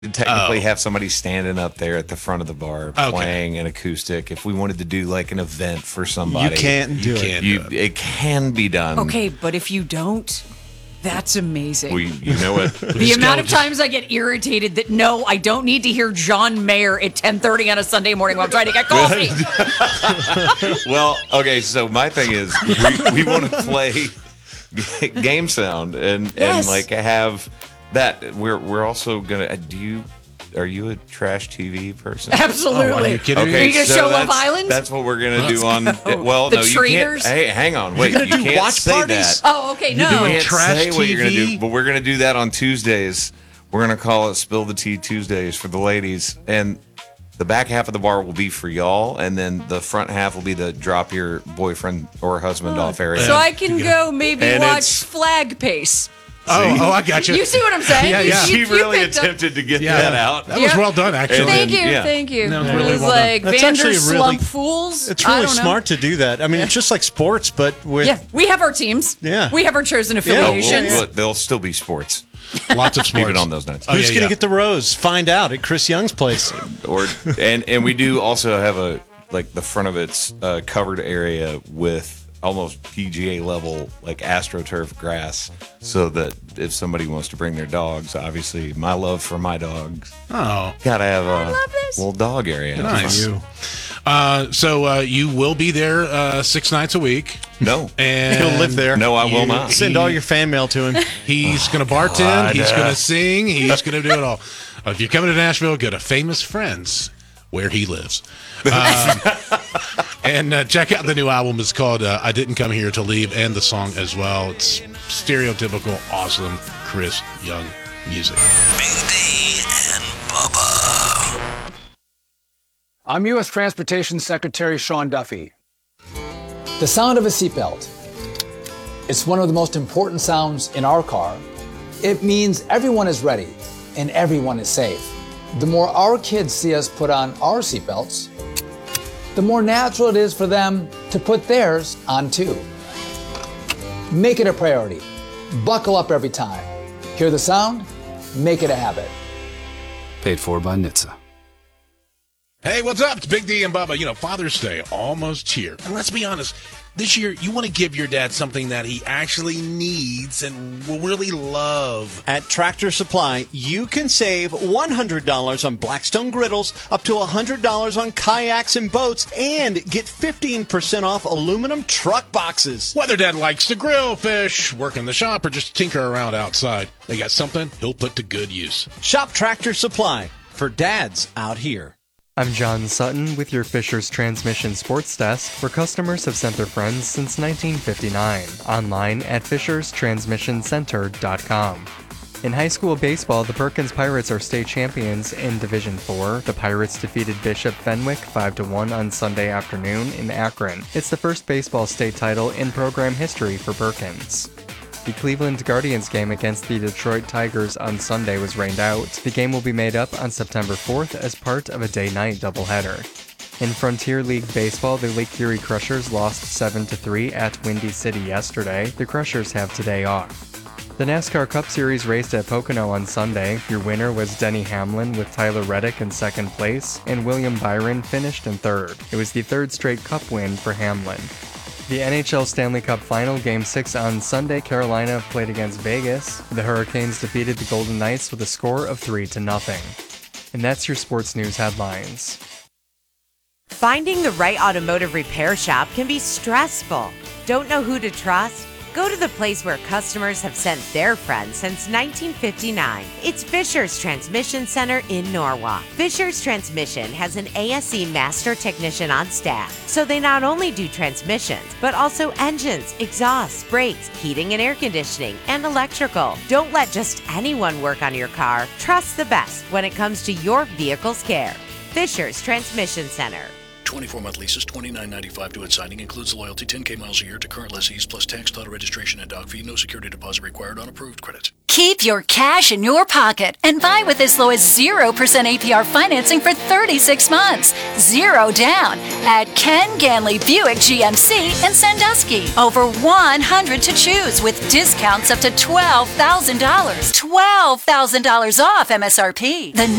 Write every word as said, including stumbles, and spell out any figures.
technically Oh. have somebody standing up there at the front of the bar Okay. playing an acoustic. If we wanted to do like an event for somebody, You can't do You it. can't You, do it. it can be done. Okay, but if you don't, that's amazing. We, you know what? the amount of times I get irritated that no, I don't need to hear John Mayer at ten thirty on a Sunday morning while I'm trying to get coffee. Well, okay. So my thing is, we, we want to play g- game sound and Yes. and like have that. We're we're also gonna. uh, Do you? Are you a trash T V person? Absolutely. Oh, are you kidding me? Are you going to so show Love that's- Island? That's what we're gonna do on. Well, The no, you Traitors? can't. Hey, hang on. Wait, gonna you do can't watch say parties? that. Oh, okay, no. You doing can't trash say what you're gonna T V? do, but we're gonna do that on Tuesdays. We're gonna call it Spill the Tea Tuesdays for the ladies, and the back half of the bar will be for y'all, and then the front half will be the drop your boyfriend or husband off area. So I can go maybe And watch it's- Flag Pace. Oh, oh, I got you. You see what I'm saying? Yeah, You- yeah. you- she you really picked up- attempted to get Yeah. that out. That was Yeah. well done, actually. And Thank then- you, yeah. thank you. That was it really was well done. like That's Vander actually really- Slump Fools. It's I really don't know. smart to do that. I mean, it's just like sports, but with Yeah, we have our teams. Yeah. We have our chosen Oh, well, affiliations. well, there'll still be sports, Lots of sports. even on those nights. Oh, who's yeah, going to yeah. get the rose? Find out at Chris Young's place. Or and and we do also have a like the front of it's uh, covered area with almost P G A level like AstroTurf grass, so that if somebody wants to bring their dogs, obviously my love for my dogs, Oh, gotta have a love this. little dog area. nice. Uh, so uh, you will be there uh, six nights a week, No, and He'll live there. no, I will You- not. Send all your fan mail to him. He's going to bartend. God. He's going to sing. He's going to do it all. Uh, if you're coming to Nashville, go to Famous Friends, where he lives. Um, and uh, check out the new album. It's called uh, I Didn't Come Here to Leave, and the song as well. It's stereotypical, awesome Chris Young music. Big D and Bubba. I'm U S Transportation Secretary Sean Duffy. The sound of a seatbelt. It's one of the most important sounds in our car. It means everyone is ready and everyone is safe. The more our kids see us put on our seatbelts, the more natural it is for them to put theirs on too. Make it a priority. Buckle up every time. Hear the sound? Make it a habit. Paid for by N H T S A. Hey, what's up? It's Big D and Bubba. You know, Father's Day almost here. And let's be honest, this year you want to give your dad something that he actually needs and will really love. At Tractor Supply, you can save one hundred dollars on Blackstone griddles, up to one hundred dollars on kayaks and boats, and get fifteen percent off aluminum truck boxes. Whether dad likes to grill, fish, work in the shop, or just tinker around outside, they got something he'll put to good use. Shop Tractor Supply for dads out here. I'm John Sutton with your Fisher's Transmission Sports Desk, where customers have sent their friends since nineteen fifty-nine. Online at Fishers Transmission Center dot com. In high school baseball, the Perkins Pirates are state champions in Division four. The Pirates defeated Bishop Fenwick five to one on Sunday afternoon in Akron. It's the first baseball state title in program history for Perkins. The Cleveland Guardians game against the Detroit Tigers on Sunday was rained out. The game will be made up on September fourth as part of a day-night doubleheader. In Frontier League Baseball, the Lake Erie Crushers lost seven to three at Windy City yesterday. The Crushers have today off. The NASCAR Cup Series raced at Pocono on Sunday. Your winner was Denny Hamlin with Tyler Reddick in second place, and William Byron finished in third. It was the third straight Cup win for Hamlin. The N H L Stanley Cup Final Game six on Sunday, Carolina played against Vegas. The Hurricanes defeated the Golden Knights with a score of three to nothing. And that's your sports news headlines. Finding the right automotive repair shop can be stressful. Don't know who to trust? Go to the place where customers have sent their friends since nineteen fifty-nine. It's Fisher's Transmission Center in Norwalk. Fisher's Transmission has an A S E master technician on staff, so they not only do transmissions, but also engines, exhausts, brakes, heating and air conditioning, and electrical. Don't let just anyone work on your car. Trust the best when it comes to your vehicle's care. Fisher's Transmission Center. twenty-four month leases, twenty-nine ninety-five to its signing. Includes loyalty, ten K miles a year to current lessees, plus tax, title registration, and dock fee. No security deposit required on approved credit. Keep your cash in your pocket and buy with as low as zero percent A P R financing for thirty-six months. Zero down at Ken Ganley Buick G M C in Sandusky. Over one hundred to choose with discounts up to twelve thousand dollars. twelve thousand dollars off M S R P. The